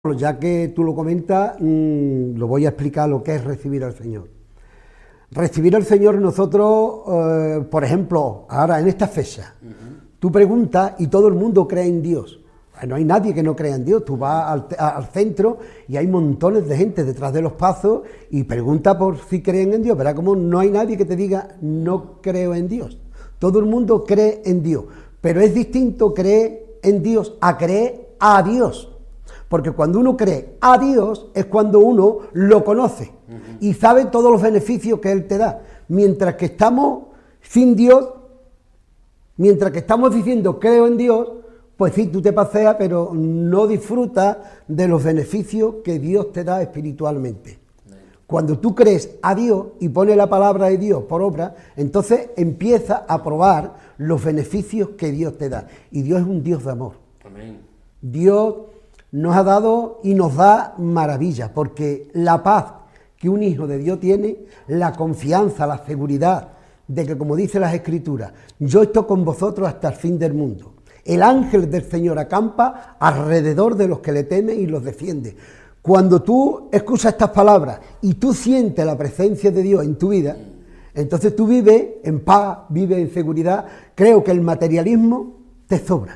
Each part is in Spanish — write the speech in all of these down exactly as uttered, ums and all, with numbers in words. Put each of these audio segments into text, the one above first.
Ya que tú lo comentas, mmm, lo voy a explicar lo que es recibir al Señor. Recibir al Señor nosotros, eh, por ejemplo, ahora en esta fecha, uh-huh. tú preguntas y todo el mundo cree en Dios. No hay nadie que no crea en Dios. Tú vas al, al centro y hay montones de gente detrás de los pasos y pregunta por si creen en Dios. Verá como no hay nadie que te diga no creo en Dios. Todo el mundo cree en Dios, pero es distinto creer en Dios a creer a Dios. Porque cuando uno cree a Dios es cuando uno lo conoce uh-huh. y sabe todos los beneficios que Él te da. Mientras que estamos sin Dios, mientras que estamos diciendo creo en Dios, pues sí, tú te paseas, pero no disfrutas de los beneficios que Dios te da espiritualmente. Uh-huh. Cuando tú crees a Dios y pones la palabra de Dios por obra, entonces empiezas a probar los beneficios que Dios te da. Y Dios es un Dios de amor. Amén. Dios nos ha dado y nos da maravillas, porque la paz que un hijo de Dios tiene, la confianza, la seguridad de que, como dice las Escrituras, yo estoy con vosotros hasta el fin del mundo. El ángel del Señor acampa alrededor de los que le temen y los defiende. Cuando tú escuchas estas palabras y tú sientes la presencia de Dios en tu vida, entonces tú vives en paz, vives en seguridad. Creo que el materialismo te sobra.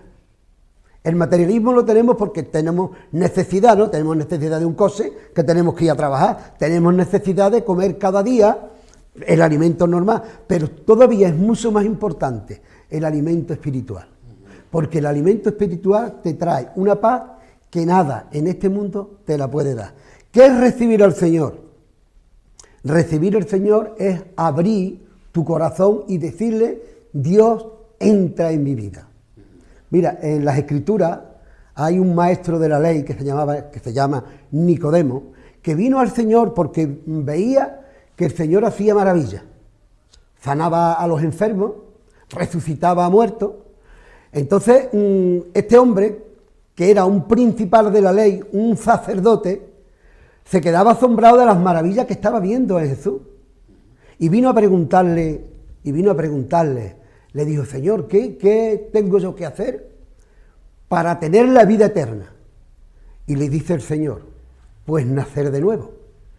El materialismo lo tenemos porque tenemos necesidad, ¿no? Tenemos necesidad de un coche, que tenemos que ir a trabajar, tenemos necesidad de comer cada día el alimento normal, pero todavía es mucho más importante el alimento espiritual, porque el alimento espiritual te trae una paz que nada en este mundo te la puede dar. ¿Qué es recibir al Señor? Recibir al Señor es abrir tu corazón y decirle, Dios, entra en mi vida. Mira, en las Escrituras hay un maestro de la ley que se, llamaba, que se llama Nicodemo, que vino al Señor porque veía que el Señor hacía maravillas. Sanaba a los enfermos, resucitaba a muertos. Entonces, este hombre, que era un principal de la ley, un sacerdote, se quedaba asombrado de las maravillas que estaba viendo en Jesús. Y vino a preguntarle, y vino a preguntarle, le dijo, Señor, ¿qué, ¿qué tengo yo que hacer para tener la vida eterna? Y le dice el Señor, pues nacer de nuevo.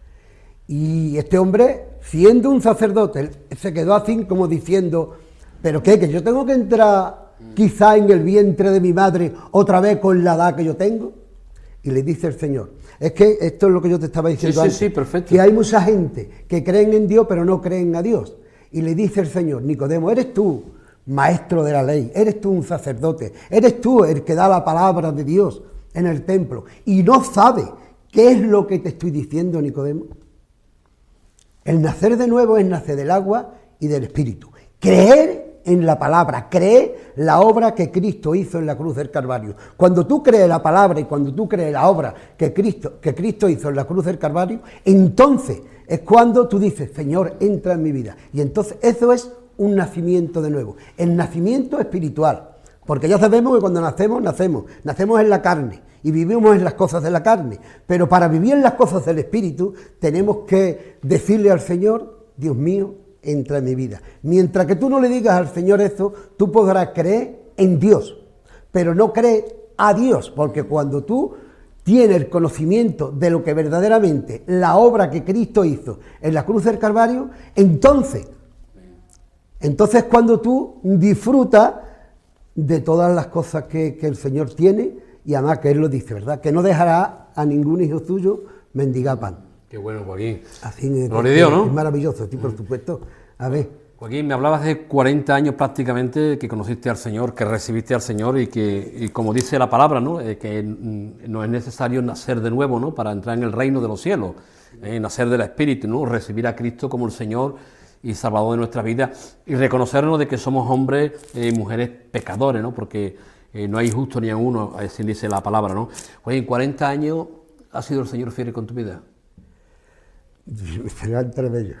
Y este hombre, siendo un sacerdote, se quedó así como diciendo, ¿pero qué? ¿Que yo tengo que entrar quizá en el vientre de mi madre otra vez con la edad que yo tengo? Y le dice el Señor, es que esto es lo que yo te estaba diciendo sí, antes, sí, sí, perfecto. Que hay mucha gente que creen en Dios pero no creen a Dios. Y le dice el Señor, Nicodemo, eres tú, maestro de la ley, eres tú un sacerdote, eres tú el que da la palabra de Dios en el templo y no sabe qué es lo que te estoy diciendo, Nicodemo. El nacer de nuevo es nacer del agua y del Espíritu. Creer en la palabra, creer la obra que Cristo hizo en la cruz del Calvario. Cuando tú crees la palabra y cuando tú crees la obra que Cristo, que Cristo hizo en la cruz del Calvario, entonces es cuando tú dices, Señor, entra en mi vida. Y entonces eso es un nacimiento de nuevo, el nacimiento espiritual, porque ya sabemos que cuando nacemos, nacemos, nacemos en la carne y vivimos en las cosas de la carne, pero para vivir en las cosas del Espíritu tenemos que decirle al Señor, Dios mío, entra en mi vida. Mientras que tú no le digas al Señor eso, tú podrás creer en Dios, pero no crees a Dios, porque cuando tú tienes el conocimiento de lo que verdaderamente la obra que Cristo hizo en la cruz del Calvario, entonces Entonces cuando tú disfrutas de todas las cosas que, que el Señor tiene, y además que Él lo dice, ¿verdad? Que no dejará a ningún hijo suyo mendigar pan. Qué bueno, Joaquín. Así es, Gloria a Dios, ¿no? Es maravilloso, sí, por supuesto. A ver. Joaquín, me hablabas de cuarenta años prácticamente que conociste al Señor, que recibiste al Señor y que, y como dice la palabra, ¿no? Eh, que no es necesario nacer de nuevo, ¿no? Para entrar en el reino de los cielos, eh, nacer del Espíritu, ¿no? Recibir a Cristo como el Señor y Salvador de nuestra vida y reconocernos de que somos hombres y eh, mujeres pecadores, ¿no? Porque eh, no hay justo ni a uno, así dice la palabra, ¿no? Oye, en cuarenta años ¿ha sido el Señor fiel con tu vida? Será entre ellos.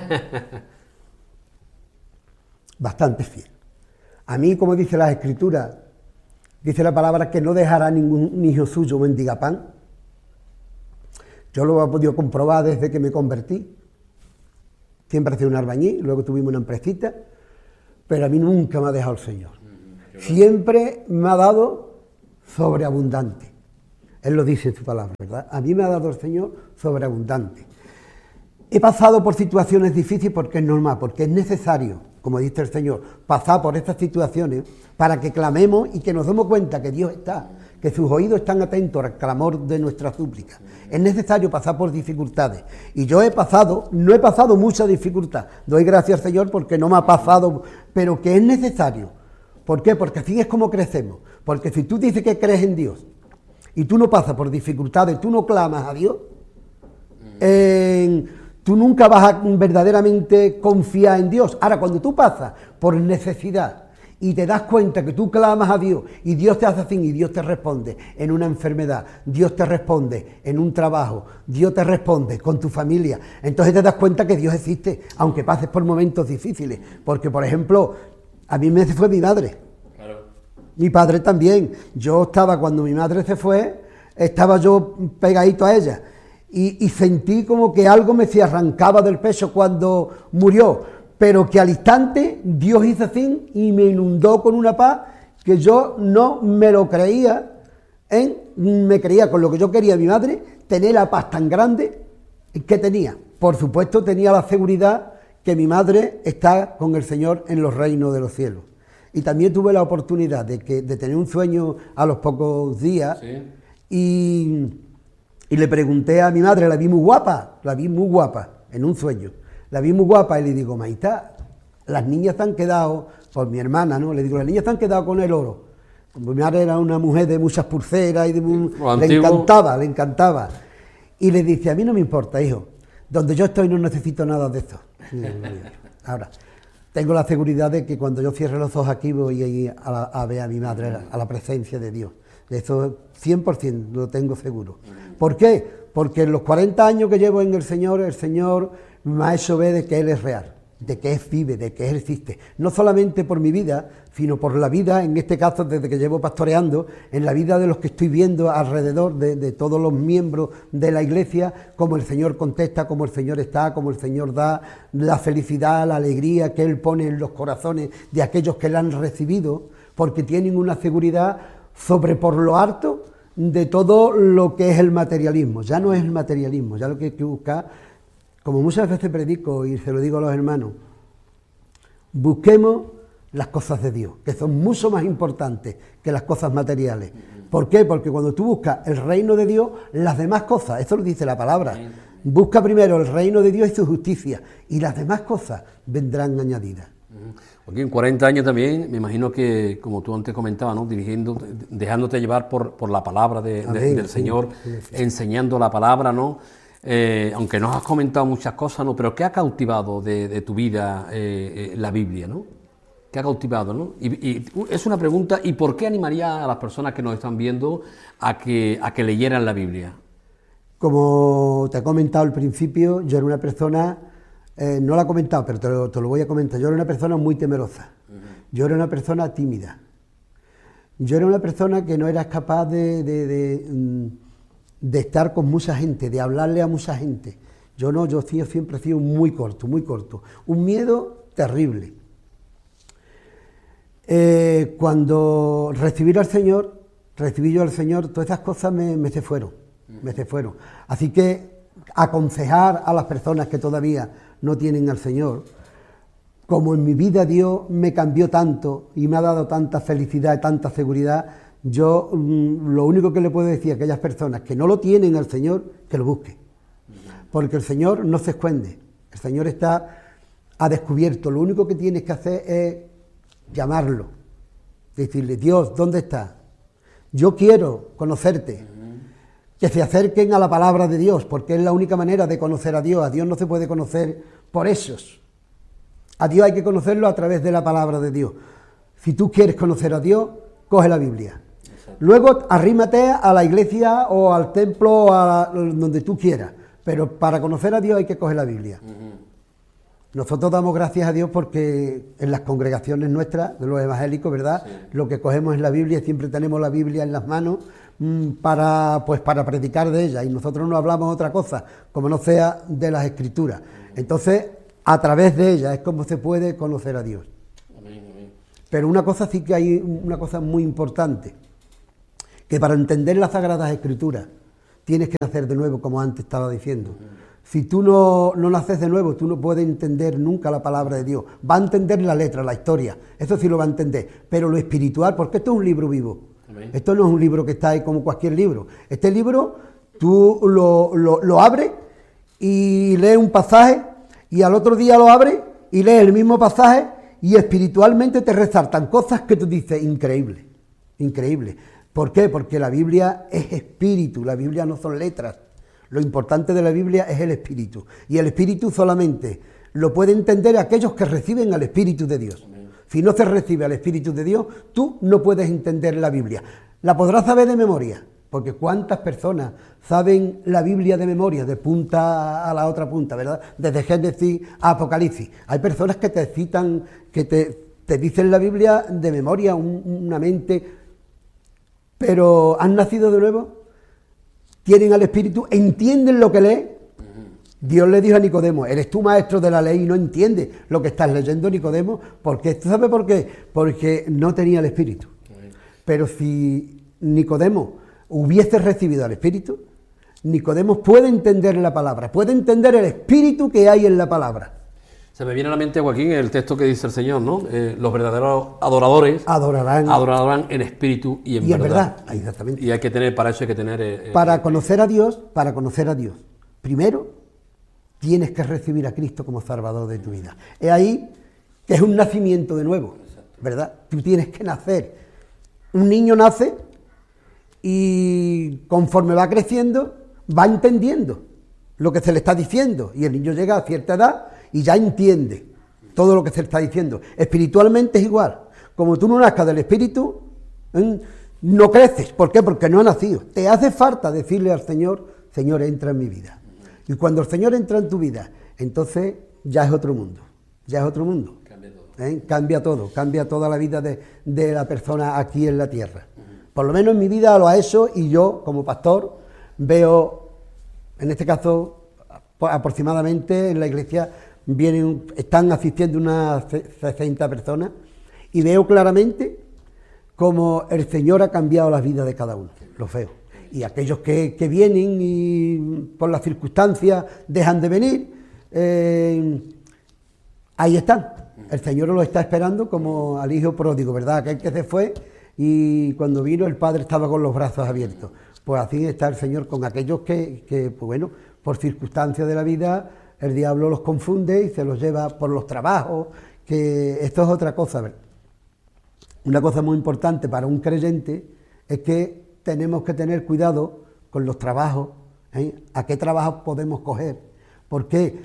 Bastante fiel. A mí, como dice las Escrituras, dice la palabra que no dejará ningún hijo suyo mendigar pan. Yo lo he podido comprobar desde que me convertí. Siempre hacía un albañil, luego tuvimos una empresita, pero a mí nunca me ha dejado el Señor. Siempre me ha dado sobreabundante. Él lo dice en su palabra, ¿verdad? A mí me ha dado el Señor sobreabundante. He pasado por situaciones difíciles porque es normal, porque es necesario, como dice el Señor, pasar por estas situaciones para que clamemos y que nos demos cuenta que Dios está, que sus oídos están atentos al clamor de nuestra súplica. Es necesario pasar por dificultades. Y yo he pasado, no he pasado mucha dificultad. Doy gracias al Señor porque no me ha pasado, pero que es necesario. ¿Por qué? Porque así es como crecemos. Porque si tú dices que crees en Dios y tú no pasas por dificultades, tú no clamas a Dios, en... tú nunca vas a verdaderamente confiar en Dios. Ahora, cuando tú pasas por necesidad y te das cuenta que tú clamas a Dios y Dios te hace así y Dios te responde en una enfermedad, Dios te responde en un trabajo, Dios te responde con tu familia, entonces te das cuenta que Dios existe, aunque pases por momentos difíciles. Porque, por ejemplo, a mí me se fue mi madre. Claro. Mi padre también. Yo estaba, cuando mi madre se fue, estaba yo pegadito a ella. Y, y sentí como que algo me se arrancaba del pecho cuando murió, pero que al instante Dios hizo así y me inundó con una paz que yo no me lo creía, ¿eh? Me creía con lo que yo quería mi madre, tener la paz tan grande que tenía. Por supuesto tenía la seguridad que mi madre está con el Señor en los reinos de los cielos. Y también tuve la oportunidad de, que, de tener un sueño a los pocos días. Sí. y... Y le pregunté a mi madre, la vi muy guapa, la vi muy guapa, en un sueño. La vi muy guapa y le digo, Maitá, las niñas se han quedado, por mi hermana, ¿no? Le digo, las niñas se han quedado con el oro. Mi madre era una mujer de muchas pulseras y de muy... le encantaba, le encantaba. Y le dice, a mí no me importa, hijo, donde yo estoy no necesito nada de esto. Ahora, tengo la seguridad de que cuando yo cierre los ojos aquí voy a, a, a ver a mi madre, a la presencia de Dios. De eso cien por ciento lo tengo seguro. ¿Por qué? Porque en los cuarenta años que llevo en el Señor, el Señor me ha hecho ver de que Él es real, de que Él vive, de que Él existe. No solamente por mi vida, sino por la vida, en este caso desde que llevo pastoreando, en la vida de los que estoy viendo alrededor de, de todos los miembros de la iglesia, cómo el Señor contesta, cómo el Señor está, cómo el Señor da la felicidad, la alegría que Él pone en los corazones de aquellos que la han recibido, porque tienen una seguridad sobre por lo alto de todo lo que es el materialismo. Ya no es el materialismo, ya lo que hay que buscar, como muchas veces predico y se lo digo a los hermanos, busquemos las cosas de Dios, que son mucho más importantes que las cosas materiales. ¿Por qué? Porque cuando tú buscas el reino de Dios, las demás cosas, esto lo dice la palabra, busca primero el reino de Dios y su justicia, y las demás cosas vendrán añadidas. Aquí en cuarenta años también, me imagino que, como tú antes comentabas, ¿no? Dirigiendo, dejándote llevar por, por la palabra de, de, Amén, del sí, Señor, sí, sí. enseñando la palabra, ¿no? Eh, aunque nos has comentado muchas cosas, ¿no? Pero ¿qué ha cautivado de, de tu vida eh, eh, la Biblia, ¿no? ¿Qué ha cautivado, ¿no? Y, y es una pregunta, ¿y por qué animaría a las personas que nos están viendo a que, a que leyeran la Biblia? Como te he comentado al principio, yo era una persona... Eh, no lo he comentado, pero te lo, te lo voy a comentar. Yo era una persona muy temerosa. Uh-huh. Yo era una persona tímida. Yo era una persona que no era capaz de, de, de, de estar con mucha gente, de hablarle a mucha gente. Yo no, yo siempre he sido muy corto, muy corto. Un miedo terrible. Eh, cuando recibí al Señor, recibí yo al Señor, todas esas cosas me, me se fueron, uh-huh. me se fueron. Así que aconsejar a las personas que todavía no tienen al Señor, como en mi vida Dios me cambió tanto y me ha dado tanta felicidad y tanta seguridad, yo mmm, lo único que le puedo decir a aquellas personas que no lo tienen al Señor, que lo busquen, porque el Señor no se esconde, el Señor está a descubierto, lo único que tienes que hacer es llamarlo, decirle, Dios, ¿dónde estás? Yo quiero conocerte. Que se acerquen a la palabra de Dios, porque es la única manera de conocer a Dios. A Dios no se puede conocer por esos. A Dios hay que conocerlo a través de la palabra de Dios. Si tú quieres conocer a Dios, coge la Biblia. Exacto. Luego arrímate a la iglesia o al templo o a donde tú quieras, pero para conocer a Dios hay que coger la Biblia. Uh-huh. Nosotros damos gracias a Dios porque en las congregaciones nuestras, de los evangélicos, ¿verdad? Sí. Lo que cogemos es la Biblia, siempre tenemos la Biblia en las manos, para pues para predicar de ella, y nosotros no hablamos otra cosa como no sea de las Escrituras. Entonces, a través de ella es como se puede conocer a Dios. Amén, amén. Pero una cosa sí que hay, una cosa muy importante, que para entender las Sagradas Escrituras tienes que nacer de nuevo, como antes estaba diciendo. Si tú no, no naces de nuevo, tú no puedes entender nunca la palabra de Dios. Va a entender la letra, la historia, eso sí lo va a entender, pero lo espiritual, porque esto es un libro vivo. Amén. Esto no es un libro que está ahí como cualquier libro. Este libro, tú lo, lo, lo abres y lees un pasaje, y al otro día lo abres y lees el mismo pasaje, y espiritualmente te resaltan cosas que tú dices, increíble, increíble. ¿Por qué? Porque la Biblia es espíritu, la Biblia no son letras. Lo importante de la Biblia es el espíritu, y el espíritu solamente lo puede entender aquellos que reciben al Espíritu de Dios. Amén. Si no se recibe al Espíritu de Dios, tú no puedes entender la Biblia. La podrás saber de memoria, porque cuántas personas saben la Biblia de memoria, de punta a la otra punta, ¿verdad? Desde Génesis a Apocalipsis. Hay personas que te citan, que te, te dicen la Biblia de memoria, un, una mente, pero ¿han nacido de nuevo? Tienen al Espíritu, entienden lo que leen. Dios le dijo a Nicodemo, eres tú maestro de la ley y no entiendes lo que estás leyendo, Nicodemo, porque ¿tú sabes por qué? Porque no tenía el Espíritu. Pero si Nicodemo hubiese recibido al Espíritu, Nicodemo puede entender la palabra, puede entender el Espíritu que hay en la palabra. Se me viene a la mente, Joaquín, el texto que dice el Señor, ¿no? Eh, los verdaderos adoradores adorarán, adorarán en espíritu y en y en verdad. verdad. Exactamente. Y hay que tener, para eso hay que tener... Eh, para conocer a Dios, para conocer a Dios, primero tienes que recibir a Cristo como Salvador de tu vida. Es ahí que es un nacimiento de nuevo, ¿verdad? Tú tienes que nacer. Un niño nace y conforme va creciendo, va entendiendo lo que se le está diciendo, y el niño llega a cierta edad y ya entiende todo lo que se le está diciendo. Espiritualmente es igual. Como tú no nazcas del Espíritu, ¿eh? no creces. ¿Por qué? Porque no has nacido. Te hace falta decirle al Señor, Señor, entra en mi vida. Y cuando el Señor entra en tu vida, entonces ya es otro mundo. Ya es otro mundo. Cambia todo. ¿Eh? Cambia todo. Cambia toda la vida de, de la persona aquí en la tierra. Uh-huh. Por lo menos en mi vida lo ha hecho, y yo, como pastor, veo, en este caso, aproximadamente en la iglesia vienen, están asistiendo unas sesenta personas, y veo claramente cómo el Señor ha cambiado la vida de cada uno, lo veo. Y aquellos que, que vienen y por las circunstancias dejan de venir, eh, ahí están. El Señor los está esperando como al hijo pródigo, ¿verdad? Aquel que se fue y cuando vino el Padre estaba con los brazos abiertos. Pues así está el Señor con aquellos que, que pues bueno, por circunstancias de la vida, el diablo los confunde y se los lleva por los trabajos, que esto es otra cosa, ¿verdad? Una cosa muy importante para un creyente es que tenemos que tener cuidado con los trabajos, ¿eh? ¿A qué trabajo podemos coger? ¿Por qué?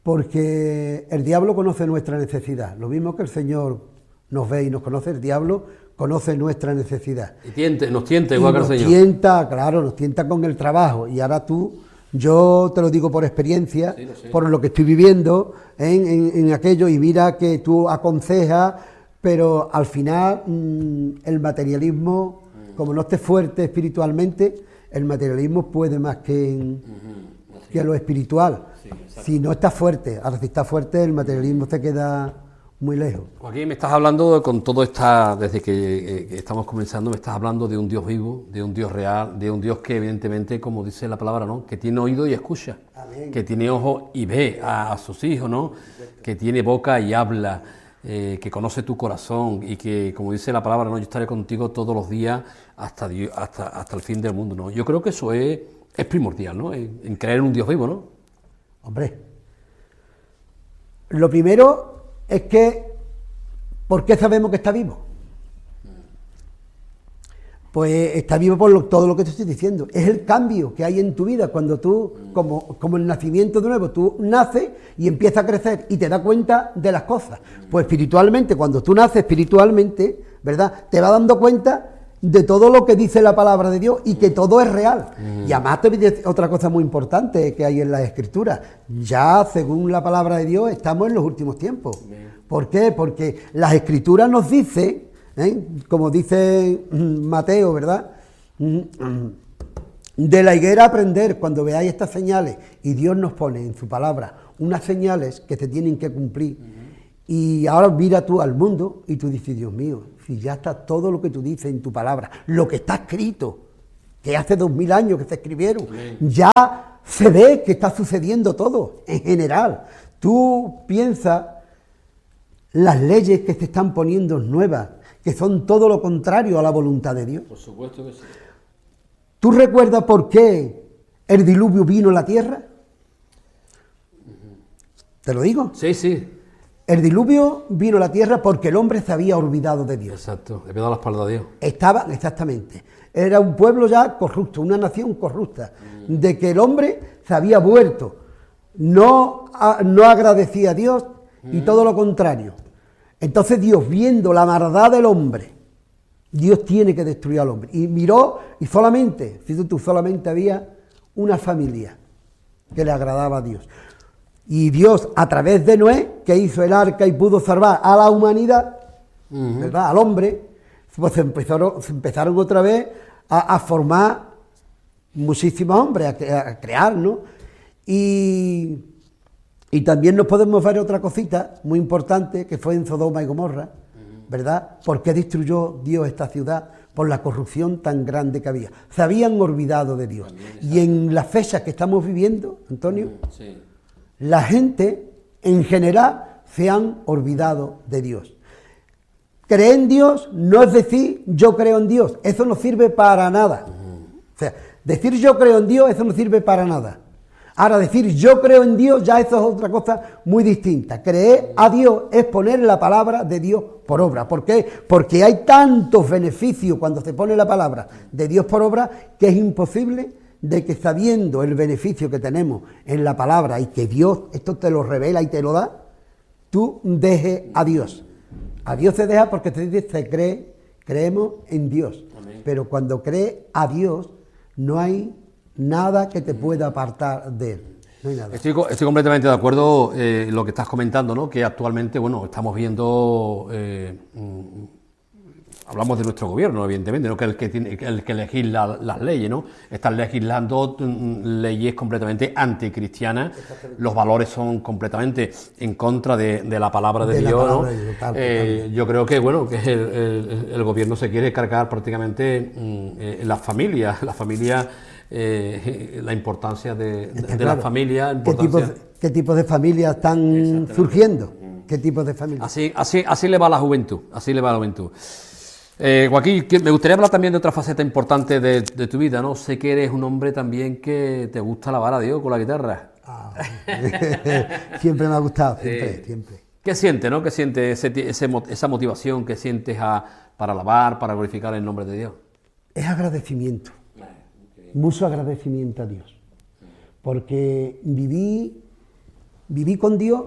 Porque el diablo conoce nuestra necesidad, lo mismo que el Señor nos ve y nos conoce, el diablo conoce nuestra necesidad. Y tiente, nos tienta igual que el Señor. Nos tienta, claro, nos tienta con el trabajo, y ahora tú... Yo te lo digo por experiencia, sí, lo sé, por lo que estoy viviendo en, en, en aquello, y mira que tú aconsejas, pero al final mmm, el materialismo, mm. como no esté fuerte espiritualmente, el materialismo puede más que, en, uh-huh. que lo espiritual. Sí, si no está fuerte, ahora si está fuerte el materialismo se queda muy lejos. Joaquín, me estás hablando con todo esta, desde que, eh, que estamos comenzando, me estás hablando de un Dios vivo, de un Dios real, de un Dios que evidentemente, como dice la palabra, ¿no? Que tiene oído y escucha, Amén. Que tiene ojo y ve a, a sus hijos, ¿no? Que tiene boca y habla, eh, que conoce tu corazón, y que, como dice la palabra, ¿no? Yo estaré contigo todos los días hasta, Dios, hasta, hasta el fin del mundo, ¿no? Yo creo que eso es, es primordial, ¿no? En, en creer en un Dios vivo, ¿no? Hombre, lo primero es que, ¿por qué sabemos que está vivo? Pues está vivo por lo, todo lo que te estoy diciendo. Es el cambio que hay en tu vida cuando tú, como, como el nacimiento de nuevo, tú naces y empiezas a crecer y te das cuenta de las cosas. Pues espiritualmente, cuando tú naces espiritualmente, ¿verdad? Te vas dando cuenta de todo lo que dice la palabra de Dios y que todo es real. Mm. Y además te dice otra cosa muy importante que hay en las Escrituras. Ya, según la palabra de Dios, estamos en los últimos tiempos. Mm. ¿Por qué? Porque las Escrituras nos dicen, ¿eh? como dice Mateo, ¿verdad? De la higuera aprender, cuando veáis estas señales, y Dios nos pone en su palabra unas señales que se tienen que cumplir. Mm. Y ahora mira tú al mundo y tú dices, Dios mío, si ya está todo lo que tú dices en tu palabra, lo que está escrito, que hace dos mil años que se escribieron. Ya se ve que está sucediendo todo, en general. Tú piensas las leyes que se están poniendo nuevas, que son todo lo contrario a la voluntad de Dios. Por supuesto que sí. ¿Tú recuerdas por qué el diluvio vino a la tierra? ¿Te lo digo? Sí, sí. El diluvio vino a la tierra porque el hombre se había olvidado de Dios. Exacto, le había dado la espalda a Dios. Estaba, exactamente. Era un pueblo ya corrupto, una nación corrupta, mm. de que el hombre se había vuelto, no, a, no agradecía a Dios mm. y todo lo contrario. Entonces Dios, viendo la maldad del hombre, Dios tiene que destruir al hombre. Y miró, y solamente, fíjate tú, solamente había una familia que le agradaba a Dios. Y Dios, a través de Noé, que hizo el arca y pudo salvar a la humanidad, uh-huh. ¿verdad?, al hombre, pues se empezaron, se empezaron otra vez a, a formar muchísimos hombres, a, a crear, ¿no? Y, y también nos podemos ver otra cosita muy importante, que fue en Sodoma y Gomorra, uh-huh. ¿verdad? ¿Por qué destruyó Dios esta ciudad? Por la corrupción tan grande que había. Se habían olvidado de Dios. También, y en las fechas que estamos viviendo, Antonio, uh-huh. sí. la gente en general se han olvidado de Dios. Creer en Dios no es decir yo creo en Dios, eso no sirve para nada. Uh-huh. O sea, decir yo creo en Dios, eso no sirve para nada. Ahora, decir yo creo en Dios, ya eso es otra cosa muy distinta. Creer a Dios es poner la palabra de Dios por obra. ¿Por qué? Porque hay tantos beneficios cuando se pone la palabra de Dios por obra que es imposible de que, sabiendo el beneficio que tenemos en la palabra y que Dios esto te lo revela y te lo da, tú dejes a Dios. A Dios se deja porque se dice, se cree, creemos en Dios. Amén. Pero cuando crees a Dios, no hay nada que te pueda apartar de Él. No hay nada. Estoy, estoy completamente de acuerdo en eh, lo que estás comentando, ¿no? Que actualmente, bueno, estamos viendo... Eh, Hablamos de nuestro gobierno, evidentemente, ¿no? Que es el que tiene, el que legisla las leyes, ¿no? Están legislando leyes completamente anticristianas, los valores son completamente en contra de, de la palabra de, de Dios, palabra, ¿no? Total, total. Eh, yo creo que, bueno, que el, el, el gobierno se quiere cargar prácticamente eh, las familias, la familia, eh, la importancia de, de, de claro. la familia. Importancia... ¿Qué, tipo, ¿Qué tipo de familias están surgiendo? ¿Qué tipo de familias? Así, así, así le va a la juventud, así le va a la juventud. Eh, Joaquín, me gustaría hablar también de otra faceta importante de, de tu vida, ¿no? Sé que eres un hombre también que te gusta alabar a Dios con la guitarra. Ah, siempre me ha gustado, siempre, eh, siempre. ¿Qué sientes, no? ¿Qué sientes ese, ese, esa motivación que sientes a, para alabar, para glorificar el nombre de Dios? Es agradecimiento, mucho agradecimiento a Dios, porque viví, viví con Dios.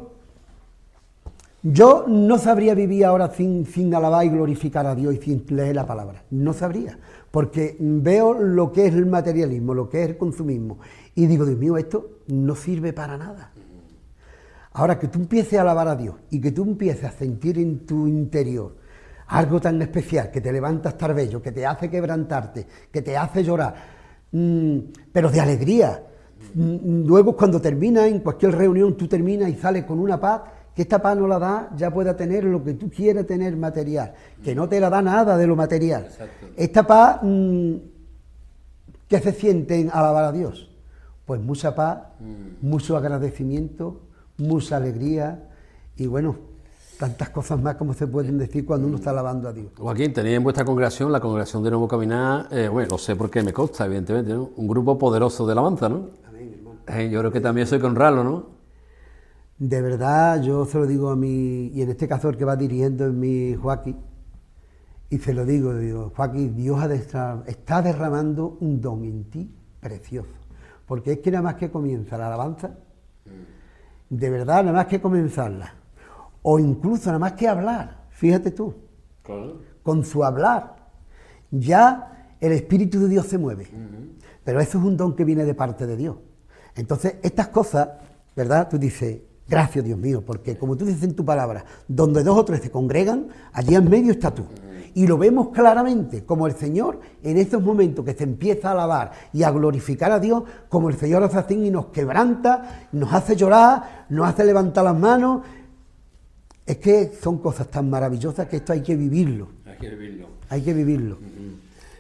Yo no sabría vivir ahora sin, sin alabar y glorificar a Dios y sin leer la palabra. No sabría, porque veo lo que es el materialismo, lo que es el consumismo, y digo, Dios mío, esto no sirve para nada. Ahora, que tú empieces a alabar a Dios y que tú empieces a sentir en tu interior algo tan especial, que te levanta hasta el vello, que te hace quebrantarte, que te hace llorar, mmm, pero de alegría. Luego, cuando terminas, en cualquier reunión, tú terminas y sales con una paz, que esta paz no la da, ya pueda tener lo que tú quieras tener material, que no te la da nada de lo material. Exacto. Esta paz, mmm, ¿qué se siente en alabar a Dios? Pues mucha paz, mm. mucho agradecimiento, mucha alegría y bueno, tantas cosas más como se pueden decir cuando uno está alabando a Dios. Joaquín, tenéis en vuestra congregación, la congregación de Nuevo Caminar, eh, bueno, lo sé porque me consta, evidentemente, ¿no? Un grupo poderoso de alabanza, ¿no? Amén, hermano. Eh, yo creo que también soy que honrarlo, ¿no? De verdad, yo se lo digo a mi, y en este caso el que va dirigiendo es mi Joaquín, y se lo digo, digo, Joaquín, Dios ha de, está derramando un don en ti precioso, porque es que nada más que comienza la alabanza, de verdad, nada más que comenzarla, o incluso nada más que hablar, fíjate tú, claro. Con su hablar, ya el Espíritu de Dios se mueve, uh-huh. Pero eso es un don que viene de parte de Dios. Entonces, estas cosas, ¿verdad? Tú dices, gracias, Dios mío, porque como tú dices en tu palabra, donde dos o tres se congregan, allí en medio está tú. Y lo vemos claramente, como el Señor, en estos momentos que se empieza a alabar y a glorificar a Dios, como el Señor hace así y nos quebranta, nos hace llorar, nos hace levantar las manos. Es que son cosas tan maravillosas que esto hay que vivirlo. Hay que vivirlo. Hay que vivirlo. Uh-huh.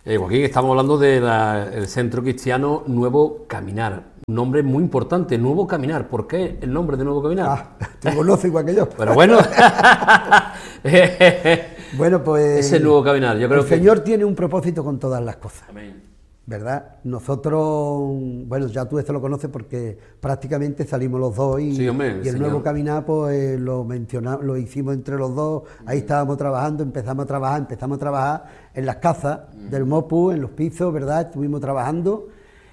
Eh, Joaquín, estamos hablando del Centro Cristiano Nuevo Caminar. Un nombre muy importante, Nuevo Caminar. ¿Por qué el nombre de Nuevo Caminar? Ah, tú conoces igual que yo. Pero bueno. Bueno, pues... Ese Nuevo Caminar, yo creo el que... El Señor tiene un propósito con todas las cosas. Amén. ¿Verdad? Nosotros, bueno, ya tú esto lo conoces porque prácticamente salimos los dos y, sí, hombre, y el señor. Nuevo Caminar pues lo mencionamos, lo hicimos entre los dos, ahí estábamos trabajando, empezamos a trabajar, empezamos a trabajar en las casas del Mopu, en los pisos, ¿verdad? Estuvimos trabajando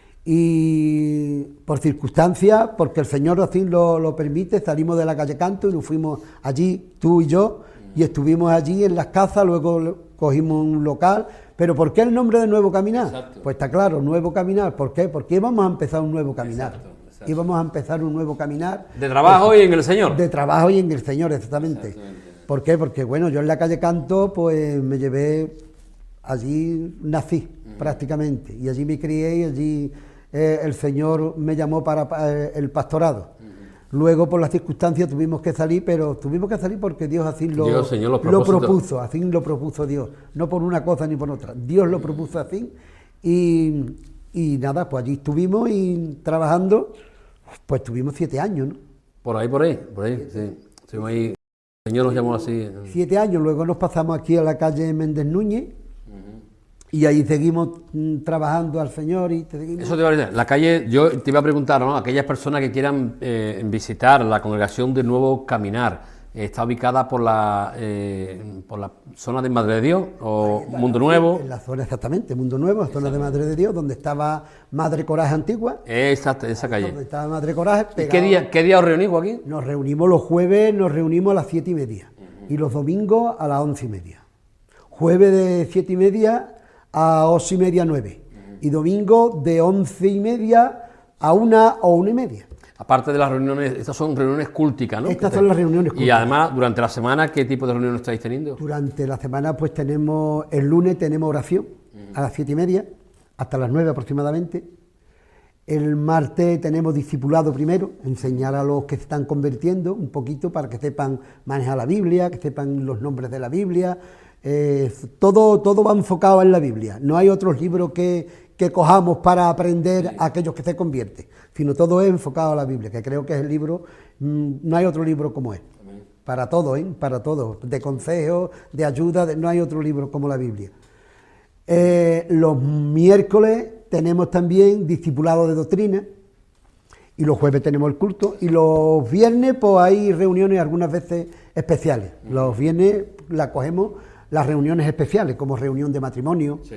y por circunstancias, porque el Señor así lo, lo permite, salimos de la calle Canto y nos fuimos allí, tú y yo, y estuvimos allí en las casas, luego cogimos un local. ¿Pero por qué el nombre de Nuevo Caminar? Exacto. Pues está claro, Nuevo Caminar. ¿Por qué? Porque íbamos a empezar un nuevo caminar. Exacto, exacto. Íbamos a empezar un nuevo caminar. De trabajo pues, y en el Señor. De trabajo y en el Señor, exactamente. ¿Por qué? Porque, bueno, yo en la calle Canto, pues me llevé, allí nací uh-huh. prácticamente, y allí me crié y allí eh, el Señor me llamó para eh, el pastorado. Uh-huh. Luego, por las circunstancias, tuvimos que salir, pero tuvimos que salir porque Dios así lo, Dios, Señor, lo propuso, así lo propuso Dios, no por una cosa ni por otra. Dios lo propuso así y, y nada, pues allí estuvimos y trabajando, pues tuvimos siete años, ¿no? Por ahí, por ahí, por ahí, sí. Estuvimos ahí, el Señor nos llamó así. Siete años, luego nos pasamos aquí a la calle Méndez Núñez. Y ahí seguimos mm, trabajando al Señor y te seguimos... Eso te iba a decir, la calle, yo te iba a preguntar, ¿no? Aquellas personas que quieran eh, visitar la congregación de Nuevo Caminar, eh, ¿está ubicada por la eh, por la zona de Madre de Dios o Mundo Nuevo? En la zona, exactamente, Mundo Nuevo, zona de Madre de Dios, donde estaba Madre Coraje Antigua. Exacto, esa calle. Donde estaba Madre Coraje. ¿Y qué día, qué día os reunís aquí? Nos reunimos los jueves, nos reunimos a las siete y media, uh-huh. y los domingos a las once y media. Jueves de siete y media a ocho y media, nueve, uh-huh. y domingo de once y media a una o una y media. Aparte de las reuniones, estas son reuniones cúlticas, ¿no? Estas son las reuniones cúlticas. Y además, durante la semana, ¿qué tipo de reuniones estáis teniendo? Durante la semana, pues tenemos, el lunes tenemos oración, uh-huh. a las siete y media, hasta las nueve aproximadamente. El martes tenemos discipulado primero, enseñar a los que se están convirtiendo un poquito para que sepan manejar la Biblia, que sepan los nombres de la Biblia. Eh, todo, todo va enfocado en la Biblia, no hay otros libros que, que cojamos para aprender sí. a aquellos que se convierten, sino todo es enfocado a la Biblia, que creo que es el libro, mmm, no hay otro libro como él, Amén. para todo, ¿eh? para todo, de consejos, de ayuda, de, no hay otro libro como la Biblia. Eh, los miércoles tenemos también discipulado de doctrina, y los jueves tenemos el culto, y los viernes pues hay reuniones algunas veces especiales, los viernes las cogemos las reuniones especiales, como reunión de matrimonio, sí.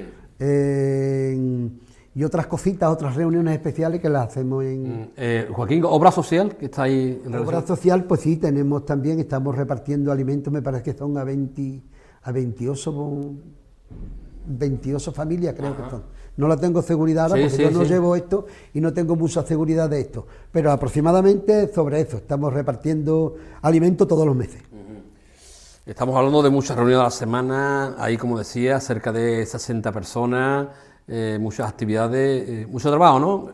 eh, y otras cositas, otras reuniones especiales que las hacemos en... Eh, Joaquín, ¿obra social que está ahí en relación? Obra social, pues sí, tenemos también, estamos repartiendo alimentos, me parece que son a veinte, a veintiocho, veintiocho familias, creo Ajá. que son. No la tengo seguridad ahora, sí, porque sí, yo no sí. llevo esto y no tengo mucha seguridad de esto, pero aproximadamente sobre eso, estamos repartiendo alimentos todos los meses. Estamos hablando de muchas reuniones a la semana, ahí como decía, cerca de sesenta personas, eh, muchas actividades, eh, mucho trabajo, ¿no?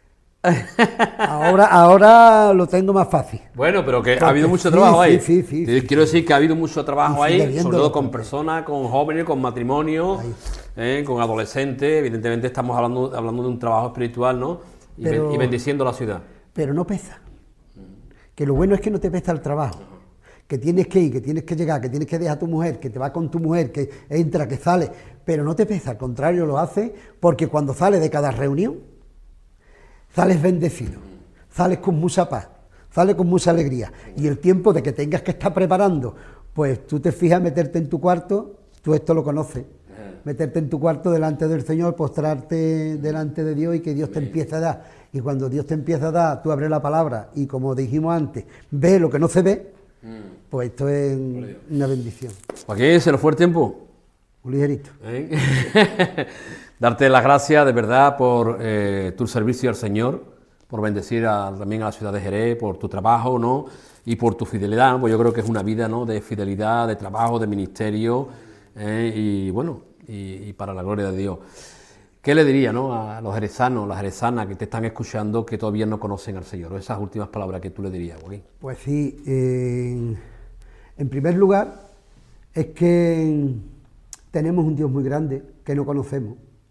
Ahora, ahora lo tengo más fácil. Bueno, pero que ha habido mucho sí, trabajo ahí. Sí, sí, sí, Quiero sí. decir que ha habido mucho trabajo ahí, sobre todo con también. personas, con jóvenes, con matrimonios, eh, con adolescentes. Evidentemente estamos hablando, hablando de un trabajo espiritual, ¿no? Y, pero, y bendiciendo la ciudad. Pero no pesa. Que lo bueno es que no te pesa el trabajo. Que tienes que ir, que tienes que llegar, que tienes que dejar a tu mujer, que te va con tu mujer, que entra, que sale, pero no te pesa, al contrario lo hace, porque cuando sales de cada reunión, sales bendecido, sales con mucha paz, sales con mucha alegría, y el tiempo de que tengas que estar preparando, pues tú te fijas meterte en tu cuarto, tú esto lo conoces, meterte en tu cuarto delante del Señor, postrarte delante de Dios y que Dios te empiece a dar, y cuando Dios te empieza a dar, tú abres la palabra, y como dijimos antes, ve lo que no se ve, pues esto es una bendición. Joaquín, ¿se nos fue el tiempo? Un ligerito. ¿Eh? Darte las gracias de verdad por eh, tu servicio al Señor, por bendecir a, también a la ciudad de Jerez, por tu trabajo, ¿no? Y por tu fidelidad, pues yo creo que es una vida, ¿no? De fidelidad, de trabajo, de ministerio, eh, y bueno, y, y para la gloria de Dios. ¿Qué le diría, no, a los jerezanos, las jerezanas que te están escuchando que todavía no conocen al Señor? Esas últimas palabras que tú le dirías, Joaquín. Pues sí, eh, en primer lugar, es que tenemos un Dios muy grande que no conocemos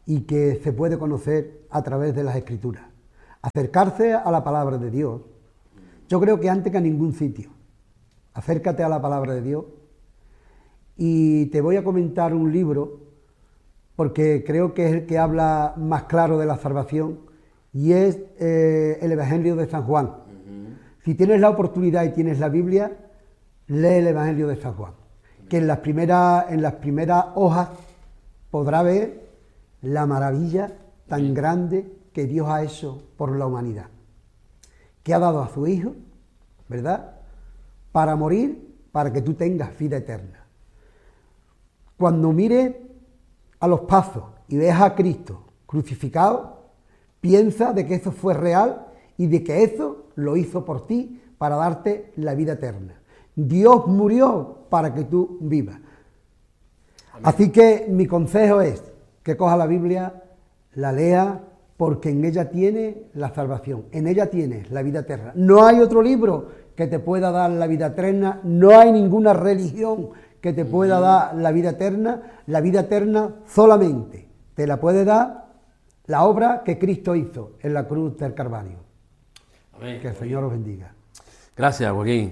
y que se puede conocer a través de las Escrituras. Acercarse a la palabra de Dios, yo creo que antes que a ningún sitio. Acércate a la palabra de Dios y te voy a comentar un libro porque creo que es el que habla más claro de la salvación y es eh, el Evangelio de San Juan. Uh-huh. Si tienes la oportunidad y tienes la Biblia, lee el Evangelio de San Juan, uh-huh. que en las primeras, en las primeras hojas podrá ver la maravilla tan uh-huh. grande que Dios ha hecho por la humanidad, que ha dado a su Hijo, ¿verdad?, para morir, para que tú tengas vida eterna. Cuando mires a los pasos y veas a Cristo crucificado, piensa de que eso fue real y de que eso lo hizo por ti para darte la vida eterna. Dios murió para que tú vivas. Amén. Así que mi consejo es que coja la Biblia, la lea, porque en ella tiene la salvación, en ella tienes la vida eterna. No hay otro libro que te pueda dar la vida eterna, no hay ninguna religión que te pueda dar la vida eterna. La vida eterna solamente te la puede dar la obra que Cristo hizo en la cruz del Calvario. Amén. Que el Señor os bendiga. Gracias, Joaquín.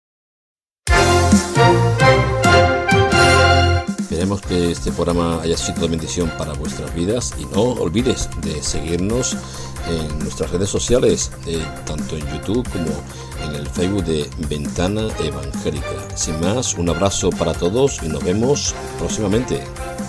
Esperemos que este programa haya sido de bendición para vuestras vidas y no olvides de seguirnos en nuestras redes sociales, eh, tanto en YouTube como en el Facebook de Ventana Evangélica. Sin más, un abrazo para todos y nos vemos próximamente.